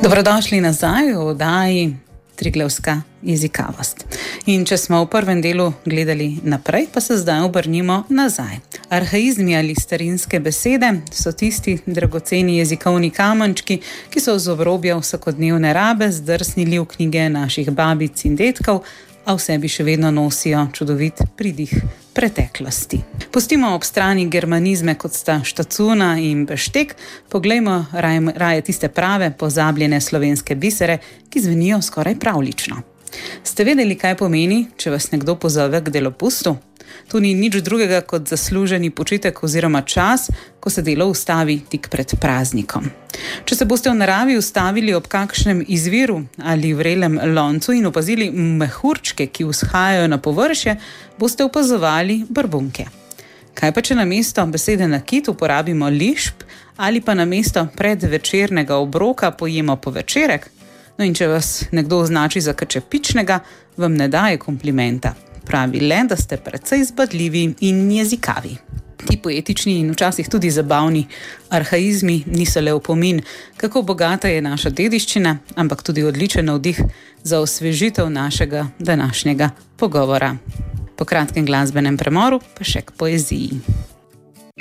Dobrodošli nazaj v oddaji Triglavska jezikavost. In če smo v prvem delu gledali naprej, pa se zdaj obrnimo nazaj. Arhaizmi ali starinske besede so tisti dragoceni jezikovni kamenčki, ki so z obrobja vsakodnevne rabe zdrsnili v knjige naših babic in dedkov, a v sebi še vedno nosijo čudovit pridih preteklosti. Pustimo ob strani germanizme, kot sta štacuna in beštek, poglejmo raje tiste prave pozabljene slovenske bisere, ki zvenijo skoraj pravlično. Ste vedeli, kaj pomeni, če vas nekdo pozove k delopustu? Tu ni nič drugega kot zasluženi počitek oziroma čas, ko se delo ustavi tik pred praznikom. Če se boste v naravi ustavili ob kakšnem izviru ali vrelem loncu in opazili mehurčke, ki vzhajajo na površje, boste opazovali brbunke. Kaj pa, če namesto besede nakit uporabimo lišp ali pa namesto predvečernega obroka pojemo povečerek? No, in če vas nekdo označi za kačepičnega, vam ne daje komplimenta. Pravi le, da ste precej zbadljivi in jezikavi. Ti poetični in včasih tudi zabavni arhaizmi niso le opomin, kako bogata je naša dediščina, ampak tudi odličen navdih za osvežitev našega današnjega pogovora. Po kratkem glasbenem premoru pa še k poeziji.